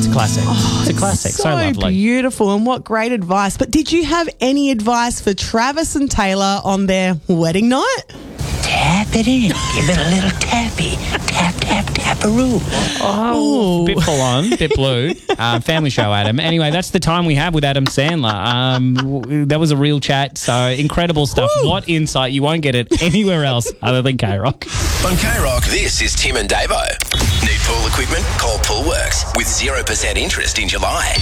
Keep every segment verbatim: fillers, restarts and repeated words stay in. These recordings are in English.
classic. Oh, it's a classic. So, So, lovely. beautiful, and what great advice. But did you have any advice for Travis and Taylor on their wedding night? Tap it in. Give it a little tappy. Tap, tap, tap-a-roo. Oh, bit full on, bit blue. Uh, family show, Adam. Anyway, that's the time we have with Adam Sandler. Um, w- that was a real chat. So incredible stuff. Woo. What insight. You won't get it anywhere else other than K-Rock. On K-Rock, this is Tim and Davo. Need pool equipment? Call Poolworks with zero percent interest in July.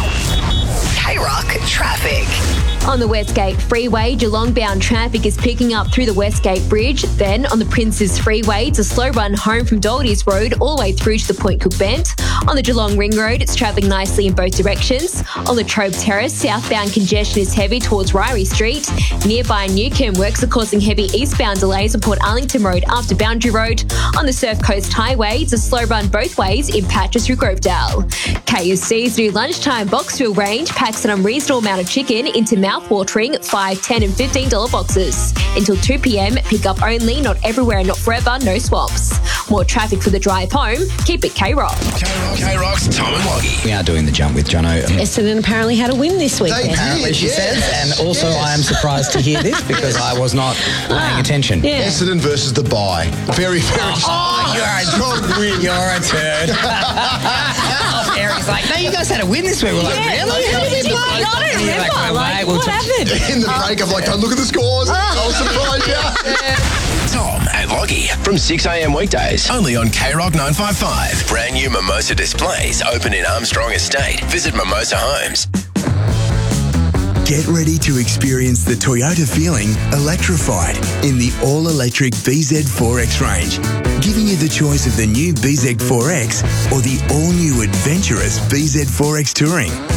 K-Rock traffic. On the Westgate Freeway, Geelong-bound traffic is picking up through the Westgate Bridge. Then on the Princes Freeway, it's a slow run home from Daldies Road all the way through to the Point Cook Bend. On the Geelong Ring Road, it's travelling nicely in both directions. On the Trobe Terrace, southbound congestion is heavy towards Ryrie Street. Nearby Newcombe, works are causing heavy eastbound delays on Port Arlington Road after Boundary Road. On the Surf Coast Highway, it's a slow run both ways in patches through Grovedale. K F C's new lunchtime Boxville range packs an unreasonable amount of chicken into mouth-watering five, ten and fifteen dollars boxes. Until two p.m, pick up only, not everywhere, not forever, no swaps. More traffic for the drive home. Keep it K-Rock. K-Rock, K-Rock's Tom and Woggy. We are doing the jump with Jono. Essendon apparently had a win this weekend. Apparently, she Yes. says, and also I am surprised to hear this because I was not paying attention. Yeah. Essendon versus the bye. Very, very. Oh, you're a, strong win. you're a turd. Oh, Eric's like, no, you guys had a win this week. We're like, Yeah, really? like, How how did did you you play? play? I don't And you're remember. "Well, Like, mate, we'll what t- happened? In the break, I'm like, don't look at the scores. I'll surprise you. Tom and Woggy from six a.m. weekdays. Only on K-Rock nine fifty-five. Brand new Mimosa displays open in Armstrong Estate. Visit Mimosa Homes. Get ready to experience the Toyota feeling electrified in the all-electric B Z four X range, giving you the choice of the new B Z four X or the all-new adventurous B Z four X Touring.